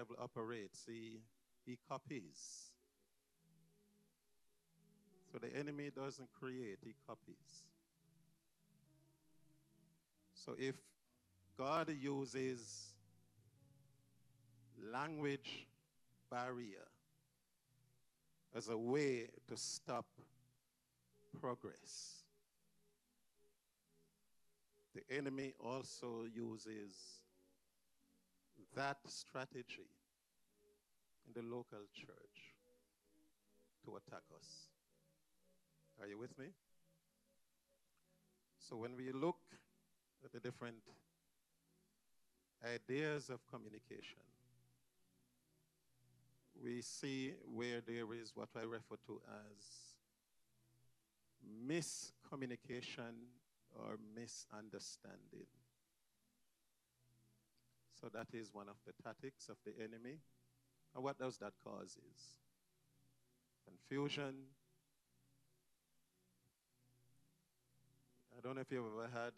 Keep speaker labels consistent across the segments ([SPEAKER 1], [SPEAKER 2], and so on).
[SPEAKER 1] devil operates. He copies. So the enemy doesn't create, he copies. So if God uses language barrier as a way to stop progress, the enemy also uses that strategy in the local church to attack us. Are you with me? So when we look at the different ideas of communication, we see where there is what I refer to as miscommunication or misunderstanding. So that is one of the tactics of the enemy. And what does that cause is confusion. I don't know if you've ever had,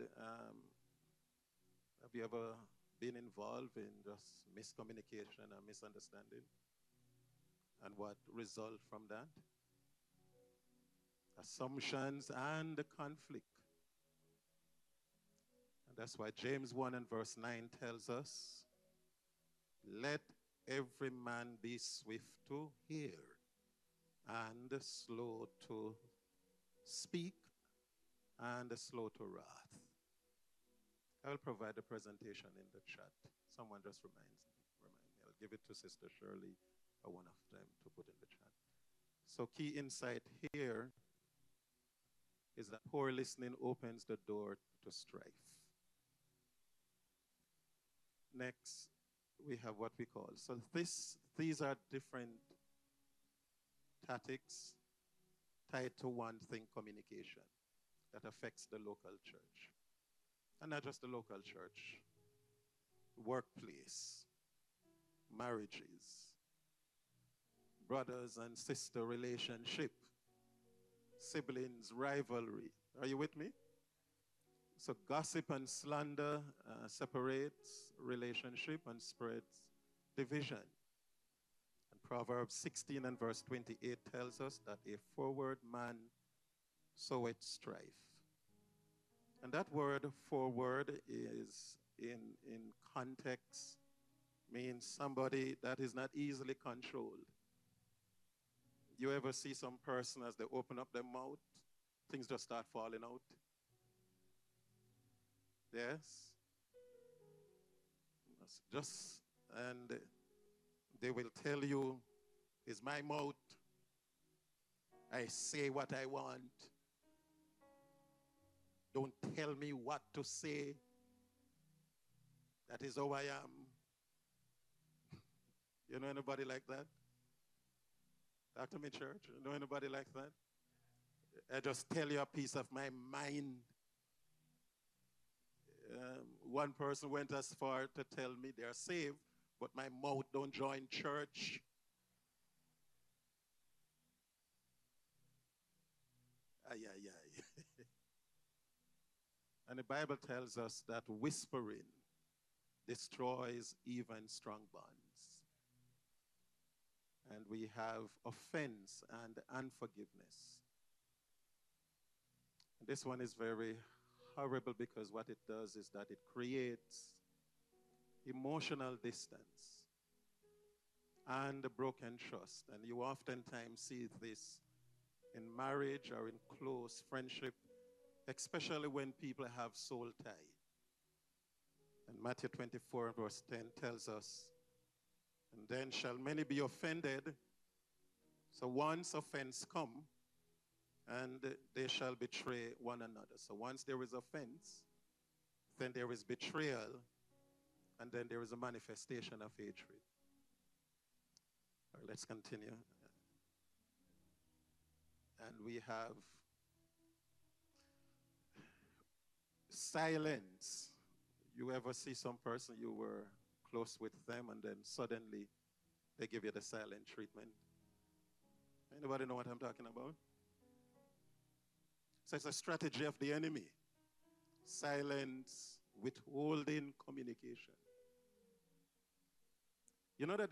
[SPEAKER 1] have you ever been involved in just miscommunication or misunderstanding? And what result from that? Assumptions and conflict. And that's why James 1 and verse 9 tells us, let every man be swift to hear and slow to speak and slow to wrath. I will provide the presentation in the chat. Someone just remind me. I'll give it to Sister Shirley or one of them to put in the chat. So key insight here is that poor listening opens the door to strife. Next, we have what we call, so these are different tactics tied to one thing, communication, that affects the local church. And not just the local church, workplace, marriages, brothers and sister relationship, siblings, rivalry. Are you with me? So gossip and slander separates relationship and spreads division. And Proverbs 16 and verse 28 tells us that a forward man soweth strife. And that word forward is in context means somebody that is not easily controlled. You ever see some person as they open up their mouth, things just start falling out? Yes? Just, and they will tell you, it's my mouth. I say what I want. Don't tell me what to say. That is how I am. You know anybody like that? Talk to me, church. You know anybody like that? I just tell you a piece of my mind. One person went as far to tell me they're saved, but my mouth don't join church. Ay, ay, ay. And the Bible tells us that whispering destroys even strong bonds. And we have offense and unforgiveness. And this one is very horrible because what it does is that it creates emotional distance and broken trust. And you oftentimes see this in marriage or in close friendship, especially when people have soul tie. And Matthew 24 and verse 10 tells us, and then shall many be offended. So once offense come, and they shall betray one another. So once there is offense, then there is betrayal, and then there is a manifestation of hatred. All right, let's continue. And we have silence. You ever see some person you were close with them and then suddenly they give you the silent treatment? Anybody know what I'm talking about? So it's a strategy of the enemy. Silence, withholding communication. You know that